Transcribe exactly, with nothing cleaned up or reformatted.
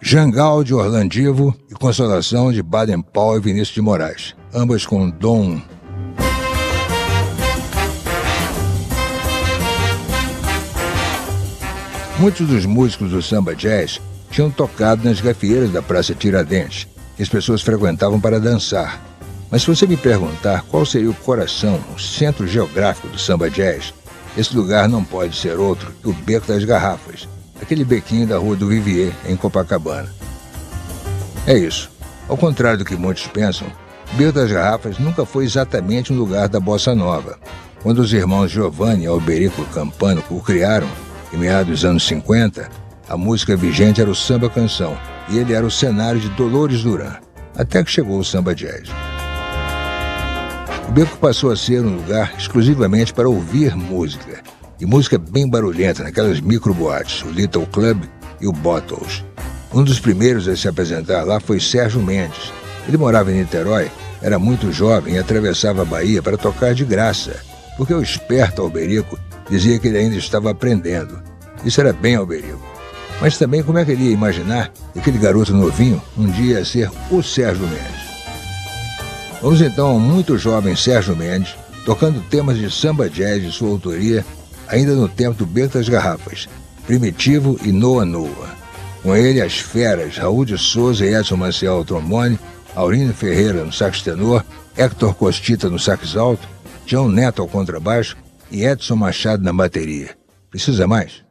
Jangal, de Orlandivo, e Consolação, de Baden Powell e Vinícius de Moraes, ambas com Dom. Muitos dos músicos do samba jazz tinham tocado nas gafieiras da Praça Tiradentes, que as pessoas frequentavam para dançar. Mas se você me perguntar qual seria o coração, o centro geográfico do samba jazz, esse lugar não pode ser outro que o Beco das Garrafas, aquele bequinho da Rua do Vivier, em Copacabana. É isso. Ao contrário do que muitos pensam, o Beco das Garrafas nunca foi exatamente um lugar da bossa nova. Quando os irmãos Giovanni e Alberico Campano o criaram, em meados dos anos cinquenta, a música vigente era o samba-canção, e ele era o cenário de Dolores Duran, até que chegou o samba jazz. O Beco passou a ser um lugar exclusivamente para ouvir música, e música bem barulhenta naquelas microboates, o Little Club e o Bottles. Um dos primeiros a se apresentar lá foi Sérgio Mendes. Ele morava em Niterói, era muito jovem e atravessava a Bahia para tocar de graça, porque o esperto Alberico dizia que ele ainda estava aprendendo. Isso era bem Alberico. Mas também como é que ele ia imaginar que aquele garoto novinho um dia ia ser o Sérgio Mendes? Vamos então ao muito jovem Sérgio Mendes, tocando temas de samba jazz de sua autoria, ainda no tempo do Beco das Garrafas, Primitivo e Noa Noa. Com ele, as feras Raul de Souza e Edson Maciel ao trombone, Aurínio Ferreira no sax tenor, Héctor Costita no sax alto, João Neto ao contrabaixo e Edson Machado na bateria. Precisa mais?